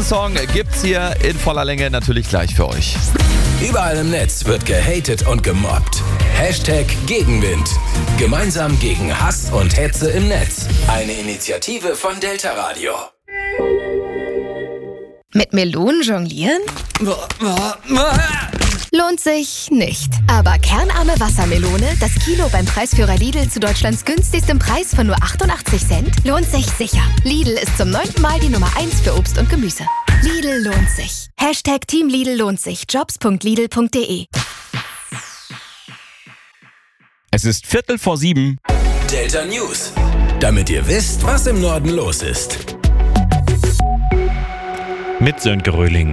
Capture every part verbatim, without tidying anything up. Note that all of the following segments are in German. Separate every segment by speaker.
Speaker 1: Song gibt's hier in voller Länge natürlich gleich für euch.
Speaker 2: Überall im Netz wird gehatet und gemobbt. Hashtag Gegenwind. Gemeinsam gegen Hass und Hetze im Netz. Eine Initiative von Delta Radio.
Speaker 3: Mit Melonen jonglieren? Lohnt sich nicht. Aber kernarme Wassermelone, das Kilo beim Preisführer Lidl zu Deutschlands günstigstem Preis von nur achtundachtzig Cent, lohnt sich sicher. Lidl ist zum neunten Mal die Nummer eins für Obst und Gemüse. Lidl lohnt sich. Hashtag Team Lidl lohnt sich. jobs punkt lidl punkt de.
Speaker 4: Es ist Viertel vor sieben.
Speaker 2: Delta News. Damit ihr wisst, was im Norden los ist.
Speaker 5: Mit Sönke Röhling.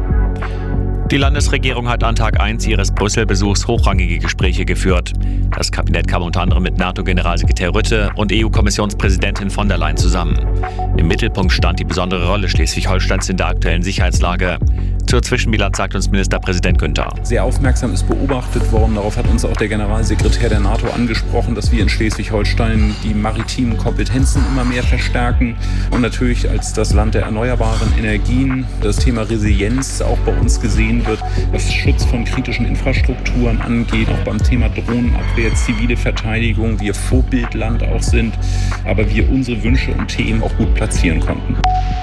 Speaker 5: Die Landesregierung hat an Tag eins ihres Brüssel-Besuchs hochrangige Gespräche geführt. Das Kabinett kam unter anderem mit NATO-Generalsekretär Rutte und E U-Kommissionspräsidentin von der Leyen zusammen. Im Mittelpunkt stand die besondere Rolle Schleswig-Holsteins in der aktuellen Sicherheitslage. Zur Zwischenbilanz sagt uns Ministerpräsident Günther.
Speaker 6: Sehr aufmerksam ist beobachtet worden. Darauf hat uns auch der Generalsekretär der NATO angesprochen, dass wir in Schleswig-Holstein die maritimen Kompetenzen immer mehr verstärken. Und natürlich als das Land der erneuerbaren Energien das Thema Resilienz auch bei uns gesehen wird, was Schutz von kritischen Infrastrukturen angeht, auch beim Thema Drohnenabwehr, zivile Verteidigung, wir Vorbildland auch sind, aber wir unsere Wünsche und Themen auch gut platzieren konnten.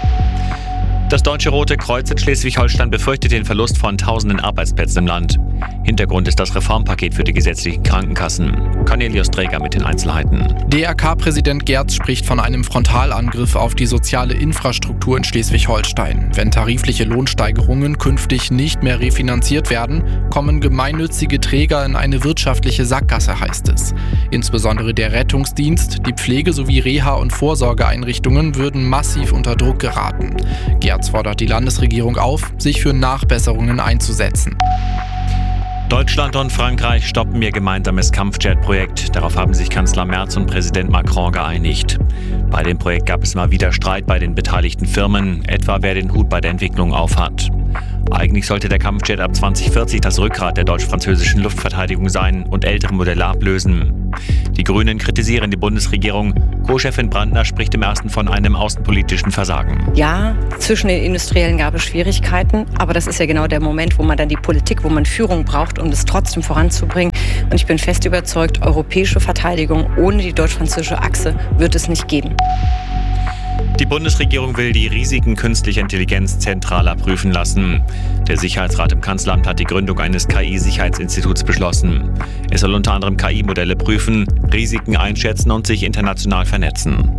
Speaker 5: Das Deutsche Rote Kreuz in Schleswig-Holstein befürchtet den Verlust von tausenden Arbeitsplätzen im Land. Hintergrund ist das Reformpaket für die gesetzlichen Krankenkassen. Cornelius Träger mit den Einzelheiten.
Speaker 7: D R K-Präsident Gerz spricht von einem Frontalangriff auf die soziale Infrastruktur in Schleswig-Holstein. Wenn tarifliche Lohnsteigerungen künftig nicht mehr refinanziert werden, kommen gemeinnützige Träger in eine wirtschaftliche Sackgasse, heißt es. Insbesondere der Rettungsdienst, die Pflege sowie Reha- und Vorsorgeeinrichtungen würden massiv unter Druck geraten. Gerz fordert die Landesregierung auf, sich für Nachbesserungen einzusetzen.
Speaker 5: Deutschland und Frankreich stoppen ihr gemeinsames Kampfjet-Projekt. Darauf haben sich Kanzler Merz und Präsident Macron geeinigt. Bei dem Projekt gab es mal wieder Streit bei den beteiligten Firmen, etwa wer den Hut bei der Entwicklung aufhat. Eigentlich sollte der Kampfjet ab zwanzig vierzig das Rückgrat der deutsch-französischen Luftverteidigung sein und ältere Modelle ablösen. Die Grünen kritisieren die Bundesregierung. Co-Chefin Brandner spricht im ersten von einem außenpolitischen Versagen.
Speaker 8: Ja, zwischen den Industriellen gab es Schwierigkeiten, aber das ist ja genau der Moment, wo man dann die Politik, wo man Führung braucht, um es trotzdem voranzubringen. Und ich bin fest überzeugt, europäische Verteidigung ohne die deutsch-französische Achse wird es nicht geben.
Speaker 5: Die Bundesregierung will die Risiken künstlicher Intelligenz zentraler prüfen lassen. Der Sicherheitsrat im Kanzleramt hat die Gründung eines K I-Sicherheitsinstituts beschlossen. Es soll unter anderem K I-Modelle prüfen, Risiken einschätzen und sich international vernetzen.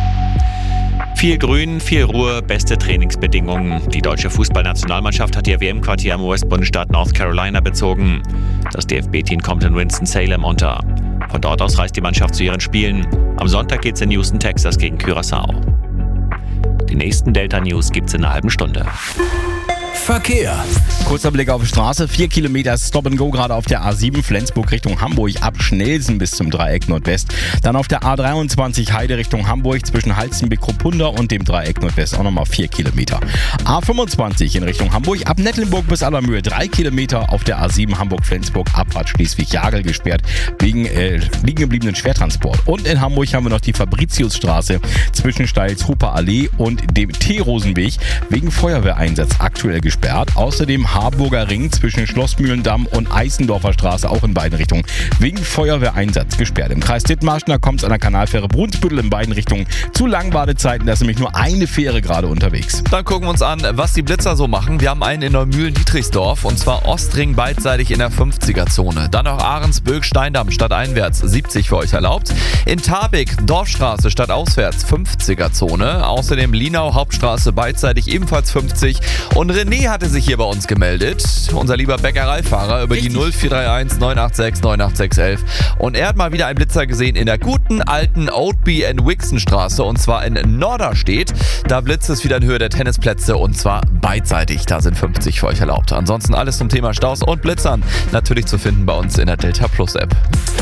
Speaker 5: Viel Grün, viel Ruhe, beste Trainingsbedingungen. Die deutsche Fußballnationalmannschaft hat ihr W M-Quartier im U S-Bundesstaat North Carolina bezogen. Das D F B-Team kommt in Winston-Salem unter. Von dort aus reist die Mannschaft zu ihren Spielen. Am Sonntag geht's in Houston, Texas gegen Curaçao. Die nächsten Delta News gibt's in einer halben Stunde.
Speaker 2: Verkehr.
Speaker 4: Kurzer Blick auf die Straße. Vier Kilometer Stop and Go gerade auf der A sieben Flensburg Richtung Hamburg ab Schnelsen bis zum Dreieck Nordwest. Dann auf der A dreiundzwanzig Heide Richtung Hamburg zwischen Halstenbeck-Kruppunda und dem Dreieck Nordwest auch nochmal vier Kilometer. A fünfundzwanzig in Richtung Hamburg ab Nettlenburg bis Allermühe drei Kilometer. Auf der A sieben Hamburg-Flensburg Abfahrt Schleswig-Jagel gesperrt wegen äh, liegen gebliebenen Schwertransport. Und in Hamburg haben wir noch die Fabritiusstraße zwischen Steils-Huper Allee und dem T-Rosenweg wegen Feuerwehreinsatz aktuell gesperrt. Außerdem Harburger Ring zwischen Schlossmühlendamm und Eisendorfer Straße auch in beiden Richtungen wegen Feuerwehreinsatz gesperrt. Im Kreis Dithmarschen, da kommt es an der Kanalfähre Brunsbüttel in beiden Richtungen zu langen Wartezeiten. Da ist nämlich nur eine Fähre gerade unterwegs.
Speaker 1: Dann gucken wir uns an, was die Blitzer so machen. Wir haben einen in Neumühlen-Dietrichsdorf und zwar Ostring beidseitig in der fünfziger-Zone. Dann noch Ahrensböck-Steindamm stadteinwärts siebzig für euch erlaubt. In Tarbig Dorfstraße stadtauswärts fünfziger-Zone. Außerdem Linau Hauptstraße beidseitig ebenfalls fünfzig. Und René hatte sich hier bei uns gemeldet, unser lieber Bäckereifahrer, über Richtig. Die null vier drei eins neun acht sechs neun acht sechs eins eins. Und er hat mal wieder einen Blitzer gesehen in der guten alten Oatby and Wixon Straße und zwar in Norderstedt. Da blitzt es wieder in Höhe der Tennisplätze und zwar beidseitig. Da sind fünfzig für euch erlaubt. Ansonsten alles zum Thema Staus und Blitzern natürlich zu finden bei uns in der Delta Plus App.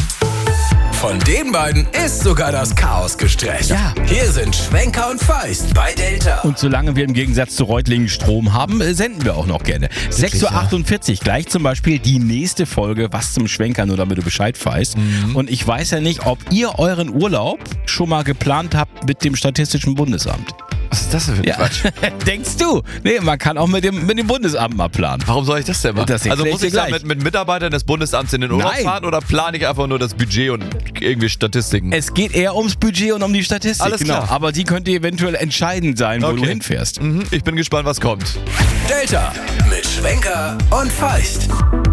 Speaker 2: Von den beiden ist sogar das Chaos gestreckt.
Speaker 4: Ja.
Speaker 2: Hier sind Schwenker und Feist bei Delta.
Speaker 4: Und solange wir im Gegensatz zu Reutlingen Strom haben, senden wir auch noch gerne. sechs Uhr achtundvierzig, gleich zum Beispiel die nächste Folge, was zum Schwenker, nur damit du Bescheid weißt. Mhm. Und ich weiß ja nicht, ob ihr euren Urlaub schon mal geplant habt mit dem Statistischen Bundesamt.
Speaker 1: Was ist das denn für ein
Speaker 4: Ja.
Speaker 1: Quatsch?
Speaker 4: Denkst du? Nee, man kann auch mit dem, mit dem Bundesamt mal planen.
Speaker 1: Warum soll ich das denn machen?
Speaker 4: Das
Speaker 1: also
Speaker 4: erklär
Speaker 1: muss
Speaker 4: ich
Speaker 1: ich
Speaker 4: dir
Speaker 1: da
Speaker 4: gleich.
Speaker 1: mit, mit Mitarbeitern des Bundesamts in den Urlaub
Speaker 4: Nein.
Speaker 1: fahren oder plane ich einfach nur das Budget und irgendwie Statistiken?
Speaker 4: Es geht eher ums Budget und um die Statistik.
Speaker 1: Alles
Speaker 4: genau.
Speaker 1: klar.
Speaker 4: Aber die könnte eventuell entscheidend sein, wo
Speaker 1: Okay.
Speaker 4: du hinfährst.
Speaker 1: Mhm, ich bin gespannt, was kommt.
Speaker 2: Delta mit Schwenker und Feist.